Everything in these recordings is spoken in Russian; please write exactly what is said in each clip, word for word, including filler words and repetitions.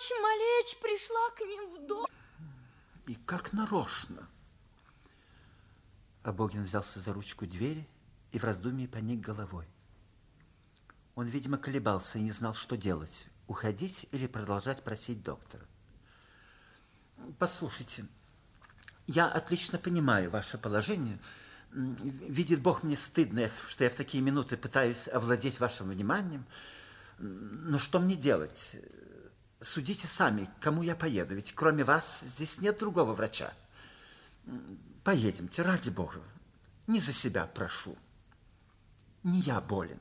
ночь молечь пришла к ним в дом. И как нарочно. Абогин взялся за ручку двери и в раздумье поник головой. Он, видимо, колебался и не знал, что делать. Уходить или продолжать просить доктора. Послушайте, я отлично понимаю ваше положение. Видит Бог, мне стыдно, что я в такие минуты пытаюсь овладеть вашим вниманием. Но что мне делать? Судите сами, к кому я поеду, ведь кроме вас здесь нет другого врача. Поедемте, ради Бога. Не за себя прошу. Не я болен.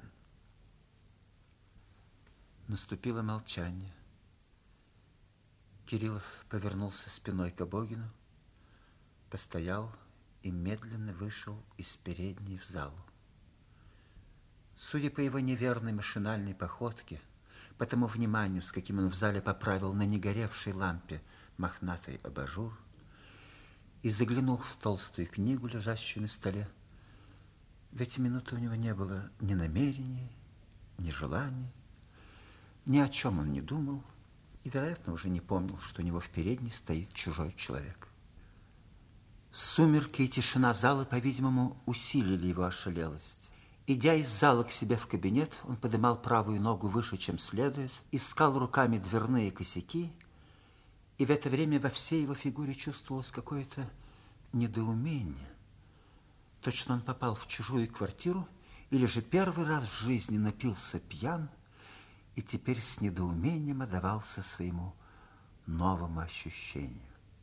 Наступило молчание. Кириллов повернулся спиной к Абогину, постоял и медленно вышел из передней в залу. Судя по его неверной машинальной походке, по тому вниманию, с каким он в зале поправил на негоревшей лампе мохнатый абажур и заглянул в толстую книгу, лежащую на столе, в эти минуты у него не было ни намерений, ни желаний, ни о чем он не думал и, вероятно, уже не помнил, что у него в передней стоит чужой человек. Сумерки и тишина зала, по-видимому, усилили его ошалелость. Идя из зала к себе в кабинет, он поднимал правую ногу выше, чем следует, искал руками дверные косяки, и в это время во всей его фигуре чувствовалось какое-то недоумение. Точно он попал в чужую квартиру или же первый раз в жизни напился пьян и теперь с недоумением отдавался своему новому ощущению.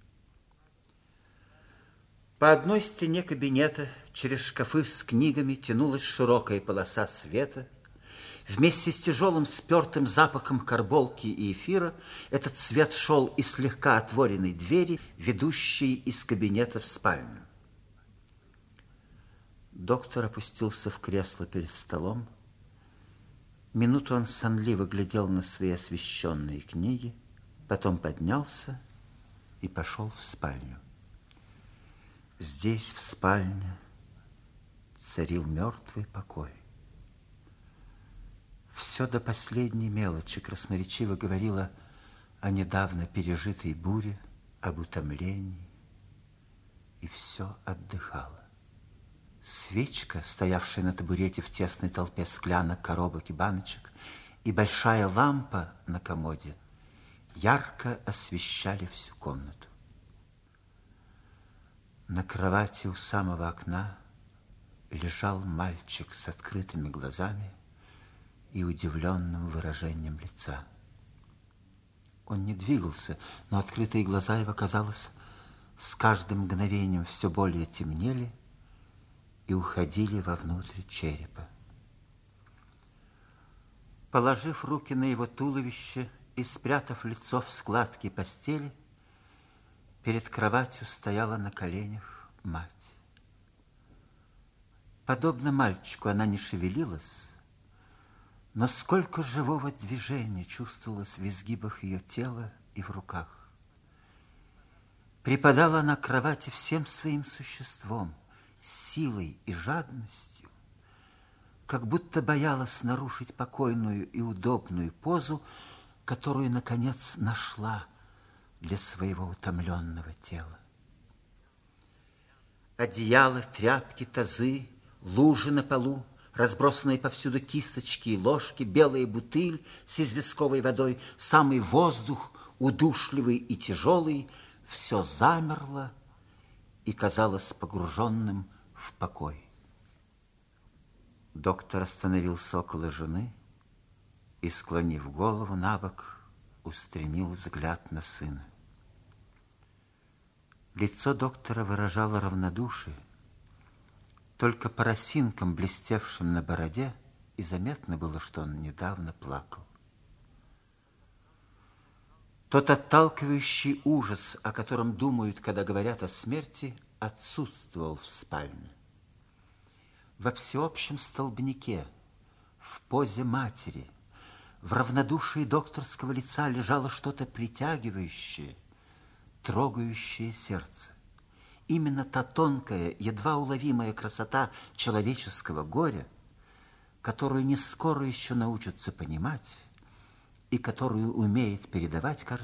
По одной стене кабинета через шкафы с книгами тянулась широкая полоса света. Вместе с тяжелым спертым запахом карболки и эфира этот свет шел из слегка отворенной двери, ведущей из кабинета в спальню. Доктор опустился в кресло перед столом. Минуту он сонливо глядел на свои освещенные книги, потом поднялся и пошел в спальню. Здесь, в спальне, царил мертвый покой. Все до последней мелочи красноречиво говорило о недавно пережитой буре, об утомлении, и все отдыхало. Свечка, стоявшая на табурете в тесной толпе склянок, коробок и баночек, и большая лампа на комоде ярко освещали всю комнату. На кровати у самого окна лежал мальчик с открытыми глазами и удивленным выражением лица. Он не двигался, но открытые глаза его, казалось, с каждым мгновением все более темнели и уходили вовнутрь черепа. Положив руки на его туловище и спрятав лицо в складки постели, перед кроватью стояла на коленях мать. Подобно мальчику она не шевелилась, но сколько живого движения чувствовалось в изгибах ее тела и в руках. Припадала она к кровати всем своим существом, силой и жадностью, как будто боялась нарушить покойную и удобную позу, которую, наконец, нашла для своего утомленного тела. Одеяло, тряпки, тазы, лужи на полу, разбросанные повсюду кисточки и ложки, белая бутыль с известковой водой, самый воздух, удушливый и тяжелый, все замерло и казалось погруженным в покой. Доктор остановился около жены и, склонив голову набок, устремил взгляд на сына. Лицо доктора выражало равнодушие. Только по росинкам, блестевшим на бороде, и заметно было, что он недавно плакал. Тот отталкивающий ужас, о котором думают, когда говорят о смерти, отсутствовал в спальне. Во всеобщем столбняке, в позе матери, в равнодушии докторского лица лежало что-то притягивающее, трогающее сердце. Именно та тонкая, едва уловимая красота человеческого горя, которую не скоро еще научатся понимать и которую умеет передавать, кажется,